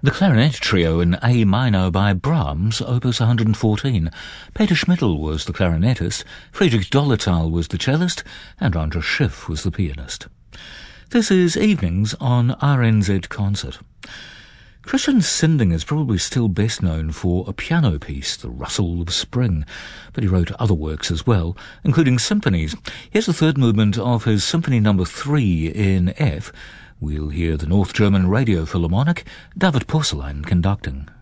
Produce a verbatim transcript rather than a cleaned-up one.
The Clarinet Trio in A minor by Brahms, opus one hundred fourteen. Peter Schmittel was the clarinetist, Friedrich Dolletal was the cellist, and Andras Schiff was the pianist. This is Evenings on R N Z Concert. Christian Sinding is probably still best known for a piano piece, The Rustle of Spring, but he wrote other works as well, including symphonies. Here's the third movement of his Symphony Number three in F. We'll hear the North German Radio Philharmonic, David Porcelain conducting.